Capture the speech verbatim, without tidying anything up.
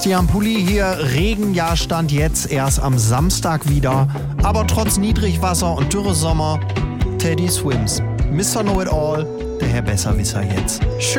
Sebastian Pulli hier. Regenjahr stand jetzt erst am Samstag wieder. Aber trotz Niedrigwasser und Dürresommer, Teddy Swims. Mister Know-it-all, der Herr Besserwisser jetzt. Schön